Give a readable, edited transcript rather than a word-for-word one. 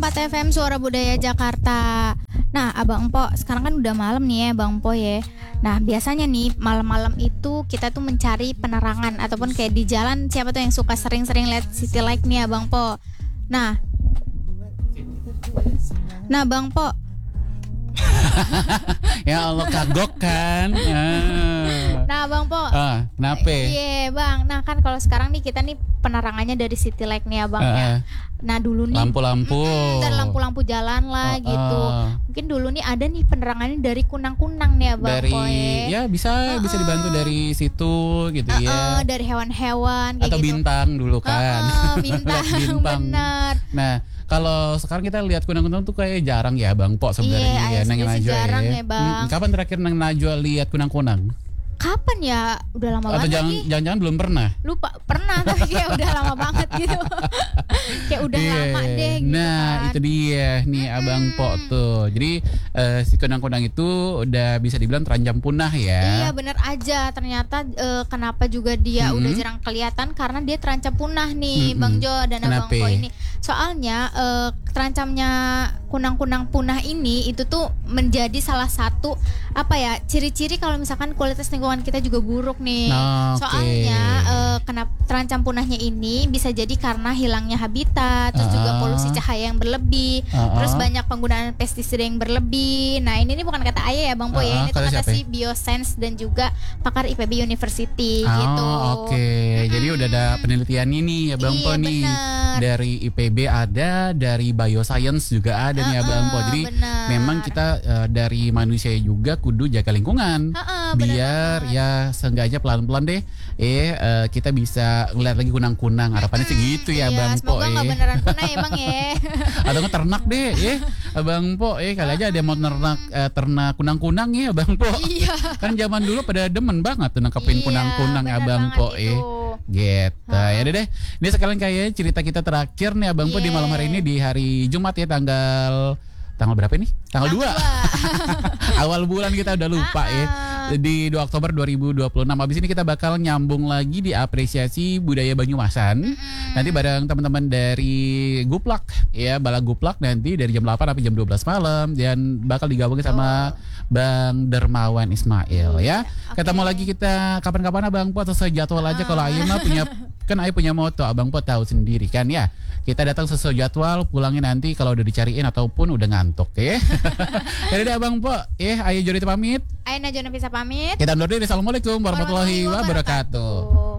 4 FM Suara Budaya Jakarta. Nah, Abang Empo, sekarang kan udah malam nih ya, Bang Empo ya. Nah, biasanya nih malam-malam itu kita tuh mencari penerangan ataupun kayak di jalan siapa tuh yang suka sering-sering lihat city light nih ya, Bang Empo. Nah, Bang Empo. Ya Allah, kagok kan. Nah, Bang Empo. Kenapa? Iya, Bang. Nah, kan kalau sekarang nih kita nih penerangannya dari city light nih ya, Bang ya. Nah, dulu nih lampu-lampu dan lampu-lampu jalan lah gitu. Mungkin dulu nih ada nih penerangannya dari kunang-kunang nih ya, Bang dari Poe. ya bisa dibantu dari situ gitu ya. Dari hewan-hewan kayak atau gitu. Bintang dulu kan. Bintang, bintang. benar. Nah, kalau sekarang kita lihat kunang-kunang tuh kayak jarang ya, Bang Po sebenarnya. Neng Najwa jarang ya, Bang. Kapan terakhir Neng Najwa lihat kunang-kunang? Kapan ya? Udah lama atau banget. Atau jangan-jangan belum pernah? Lupa, pernah tapi kayak udah lama banget gitu. Kayak udah lama deh gitu. Nah, kan. itu dia nih Abang Po tuh. Jadi si kunang-kunang itu udah bisa dibilang terancam punah ya. Iya, bener aja. Ternyata kenapa juga dia udah jarang kelihatan karena dia terancam punah nih, Bang Jo dan Abang Po ini. Soalnya terancamnya kunang-kunang punah ini itu tuh menjadi salah satu ciri-ciri kalau misalkan kualitas lingkungan kita juga buruk nih. Soalnya kenapa terancam punahnya ini bisa jadi karena hilangnya habitat, terus juga polusi cahaya yang berlebih, terus banyak penggunaan pestisida yang berlebih. Nah, ini bukan kata Ayah ya, Bang Po ya. Ini tuh kata si Biosense dan juga pakar IPB University gitu. Jadi udah ada penelitian ini ya, Bang Po nih. Dari IPB ada, dari Bioscience juga ada nih ya, Bang Po. Jadi memang kita dari manusia juga kudu jaga lingkungan. Biar ya seenggaknya pelan-pelan deh kita bisa ngeliat lagi kunang-kunang. Harapannya sih gitu ya, Bang Po. Semoga gak beneran punah ya, Bang ya. Atau ternak deh Bang Po kali aja ada yang mau ternak kunang-kunang ya, Bang Po. Kan zaman dulu pada demen banget tuh nangkepin kunang-kunang ya, Bang Po gitu. Ya deh. Ini sekalian kayak cerita kita terakhir nih Abang Po di malam hari ini di hari Jumat ya, tanggal berapa ini? Tanggal 2. Awal bulan kita udah lupa ya. Di 2 Oktober 2026. Habis ini kita bakal nyambung lagi di apresiasi budaya Banyumasan. Nanti bareng teman-teman dari Guplak ya, Bala Guplak nanti dari jam 8 sampai jam 12 malam dan bakal digabungin sama Bang Dermawan Ismail ya. Ketemu lagi kita kapan-kapan Abang Po, sesuai jadwal aja. Kalau Ayu mah punya moto, Abang Po tahu sendiri kan ya. Kita datang sesuai jadwal, pulangin nanti kalau udah dicariin ataupun udah ngantuk ya. Jadi Abang Po, Ayu Jorita pamit. Ayu Najwa Nafisa pamit. Kita undur diri. Assalamualaikum warahmatullahi wabarakatuh.